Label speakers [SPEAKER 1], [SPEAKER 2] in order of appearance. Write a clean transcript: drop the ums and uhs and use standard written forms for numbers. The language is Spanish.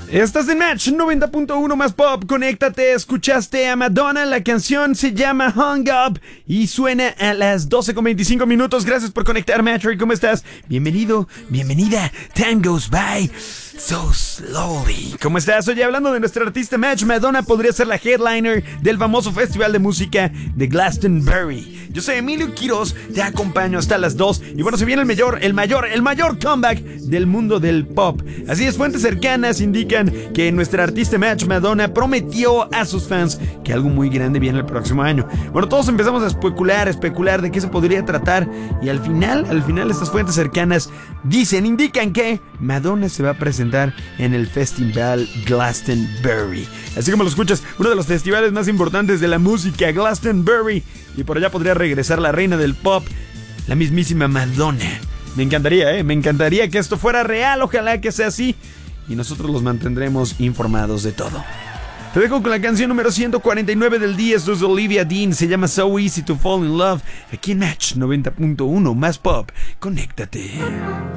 [SPEAKER 1] Estás en Match 90.1 más pop, conéctate, escuchaste a Madonna, la canción se llama Hung Up y suena a las 12:25. Gracias por conectar, Match. ¿Cómo estás? Bienvenido, bienvenida. Time goes by so slowly. ¿Cómo estás? Oye, hablando de nuestra artista Match, Madonna podría ser la headliner del famoso festival de música de Glastonbury. Yo soy Emilio Quiroz, te acompaño hasta las 2 y bueno, se viene el mayor comeback del mundo del pop. Así es, fuentes cercanas indican que nuestra artista Match, Madonna, prometió a sus fans que algo muy grande viene el próximo año. Bueno, todos empezamos a especular de qué se podría tratar y al final estas fuentes cercanas indican que Madonna se va a presentar en el festival Glastonbury. Así como lo escuchas, uno de los festivales más importantes de la música, Glastonbury, y por allá podría regresar la reina del pop, la mismísima Madonna. Me encantaría que esto fuera real, ojalá que sea así. Y nosotros los mantendremos informados de todo. Te dejo con la canción número 149 del día. Esto es Olivia Dean. Se llama So Easy to Fall in Love. Aquí en Match 90.1 más pop. Conéctate.